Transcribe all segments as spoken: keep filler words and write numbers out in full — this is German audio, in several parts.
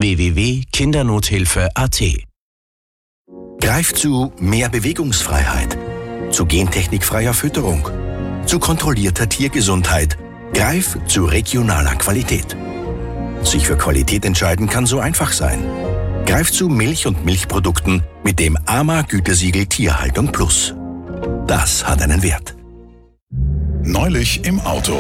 w w w punkt kindernothilfe punkt a t. Greif zu mehr Bewegungsfreiheit, zu gentechnikfreier Fütterung, zu kontrollierter Tiergesundheit. Greif zu regionaler Qualität. Sich für Qualität entscheiden kann so einfach sein. Greif zu Milch und Milchprodukten mit dem A M A-Gütesiegel Tierhaltung Plus. Das hat einen Wert. Neulich im Auto.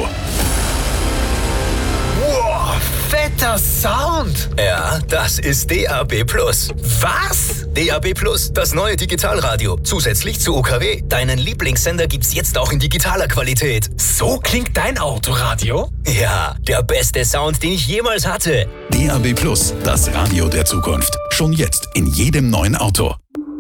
Wow, fetter Sound! Ja, das ist D A B Plus. Was? D A B Plus, das neue Digitalradio. Zusätzlich zu U K W. Deinen Lieblingssender gibt's jetzt auch in digitaler Qualität. So klingt dein Autoradio? Ja, der beste Sound, den ich jemals hatte. D A B Plus, das Radio der Zukunft. Schon jetzt in jedem neuen Auto.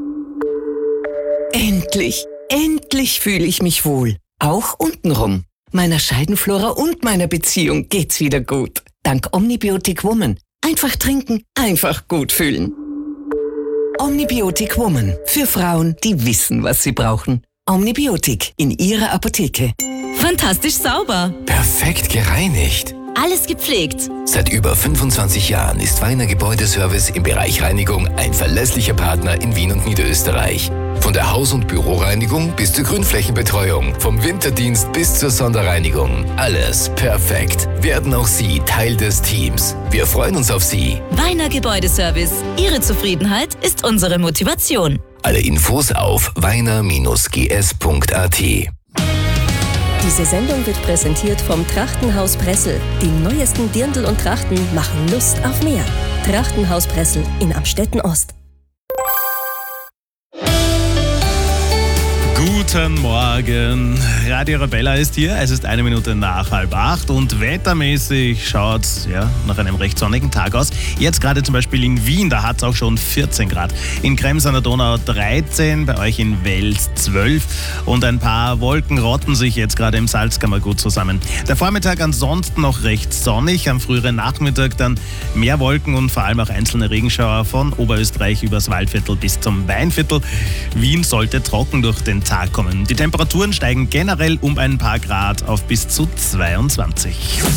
Endlich, endlich fühle ich mich wohl. Auch untenrum. Meiner Scheidenflora und meiner Beziehung geht's wieder gut. Dank Omnibiotic Woman. Einfach trinken, einfach gut fühlen. Omnibiotic Woman. Für Frauen, die wissen, was sie brauchen. Omnibiotic in ihrer Apotheke. Fantastisch sauber. Perfekt gereinigt. Alles gepflegt. Seit über fünfundzwanzig Jahren ist Weiner Gebäudeservice im Bereich Reinigung ein verlässlicher Partner in Wien und Niederösterreich. Von der Haus- und Büroreinigung bis zur Grünflächenbetreuung, vom Winterdienst bis zur Sonderreinigung. Alles perfekt. Werden auch Sie Teil des Teams. Wir freuen uns auf Sie. Weiner Gebäudeservice. Ihre Zufriedenheit ist unsere Motivation. Alle Infos auf weiner Bindestrich g s punkt a t. Diese Sendung wird präsentiert vom Trachtenhaus Pressel. Die neuesten Dirndl und Trachten machen Lust auf mehr. Trachtenhaus Pressel in Amstetten Ost. Guten Morgen, Radio Arabella ist hier, es ist eine Minute nach halb acht und wettermäßig schaut es ja, nach einem recht sonnigen Tag aus. Jetzt gerade zum Beispiel in Wien, da hat es auch schon vierzehn Grad, in Krems an der Donau dreizehn, bei euch in Wels zwölf und ein paar Wolken rotten sich jetzt gerade im Salzkammergut zusammen. Der Vormittag ansonsten noch recht sonnig, am früheren Nachmittag dann mehr Wolken und vor allem auch einzelne Regenschauer von Oberösterreich übers Waldviertel bis zum Weinviertel. Wien sollte trocken durch den Tag kommen. Die Temperaturen steigen generell um ein paar Grad auf bis zu zweiundzwanzig.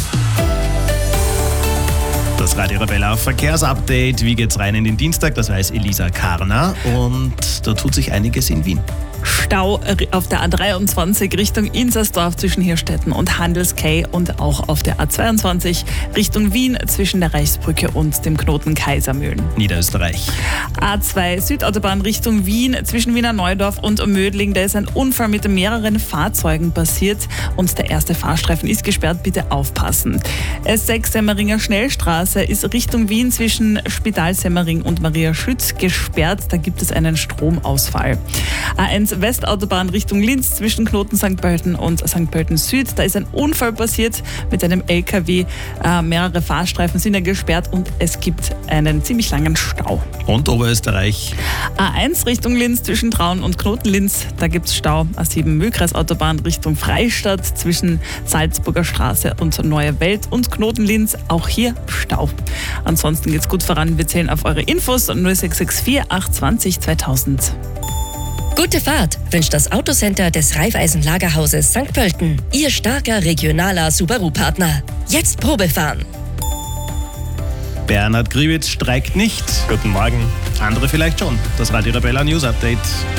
Das Radio Arabella Verkehrsupdate. Wie geht's rein in den Dienstag? Das weiß Elisa Karner und da tut sich einiges in Wien. Stau auf der A dreiundzwanzig Richtung Inzersdorf zwischen Hirstetten und Handelskay und auch auf der A zweiundzwanzig Richtung Wien zwischen der Reichsbrücke und dem Knoten Kaisermühlen. Niederösterreich. A zwei Südautobahn Richtung Wien zwischen Wiener Neudorf und Mödling. Da ist ein Unfall mit mehreren Fahrzeugen passiert und der erste Fahrstreifen ist gesperrt. Bitte aufpassen. S sechs Semmeringer Schnellstraße ist Richtung Wien zwischen Spital Semmering und Maria Schütz gesperrt. Da gibt es einen Stromausfall. A eins Westautobahn Richtung Linz zwischen Knoten Sankt Pölten und Sankt Pölten Süd. Da ist ein Unfall passiert mit einem L K W. Äh, mehrere Fahrstreifen sind ja gesperrt und es gibt einen ziemlich langen Stau. Und Oberösterreich. A eins Richtung Linz zwischen Traun und Knoten-Linz. Da gibt es Stau. A sieben Mühlkreisautobahn Richtung Freistadt zwischen Salzburger Straße und Neue Welt und Knoten-Linz. Auch hier Stau. Ansonsten geht's gut voran. Wir zählen auf eure Infos null sechs sechs vier acht zwanzig zweitausend. Gute Fahrt wünscht das Autocenter des Raiffeisen Lagerhauses Sankt Pölten. Ihr starker regionaler Subaru-Partner. Jetzt Probefahren. Bernhard Griewitz streikt nicht. Guten Morgen. Andere vielleicht schon. Das Radio Arabella News Update.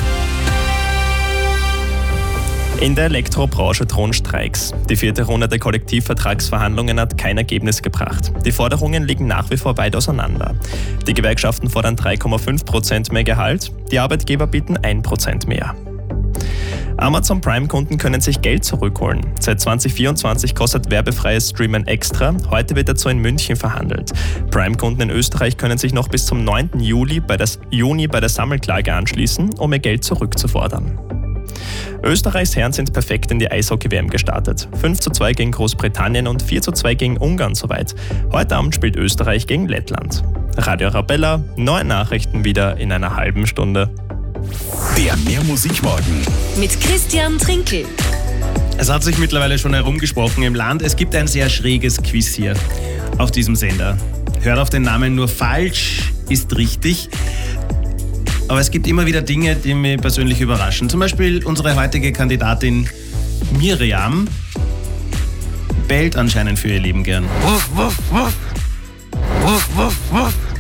In der Elektrobranche drohen Streiks. Die vierte Runde der Kollektivvertragsverhandlungen hat kein Ergebnis gebracht. Die Forderungen liegen nach wie vor weit auseinander. Die Gewerkschaften fordern drei Komma fünf Prozent mehr Gehalt, die Arbeitgeber bieten ein Prozent mehr. Amazon Prime-Kunden können sich Geld zurückholen. Seit zwanzig vierundzwanzig kostet werbefreies Streamen extra. Heute wird dazu in München verhandelt. Prime-Kunden in Österreich können sich noch bis zum neunten Juli bei der, Juni bei der Sammelklage anschließen, um ihr Geld zurückzufordern. Österreichs Herren sind perfekt in die Eishockey-W M gestartet. fünf zu zwei gegen Großbritannien und vier zu zwei gegen Ungarn soweit. Heute Abend spielt Österreich gegen Lettland. Radio Arabella, neue Nachrichten wieder in einer halben Stunde. Der Mehrmusikmorgen mit Christian Trinkel. Es hat sich mittlerweile schon herumgesprochen im Land. Es gibt ein sehr schräges Quiz hier auf diesem Sender. Hört auf den Namen nur falsch, ist richtig. Aber es gibt immer wieder Dinge, die mich persönlich überraschen. Zum Beispiel unsere heutige Kandidatin Miriam bellt anscheinend für ihr Leben gern. Wuff, wuff, wuff. Wuff, wuff, wuff.